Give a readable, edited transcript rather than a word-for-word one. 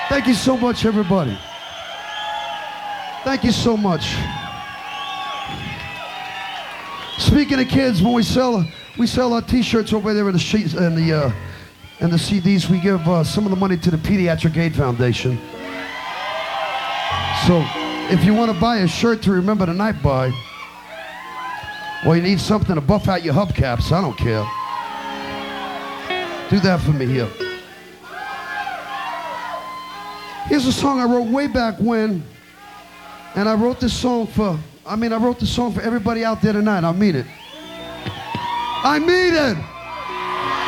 Thank you so much, everybody. Thank you so much. Speaking of kids, when we sell our T-shirts over there in the sheets and the CDs, we give some of the money to the Pediatric Aid Foundation. So, if you want to buy a shirt to remember the night by, or you need something to buff out your hubcaps, I don't care. Do that for me here. Here's a song I wrote way back when, and I wrote this song for everybody out there tonight. I mean it. I mean it.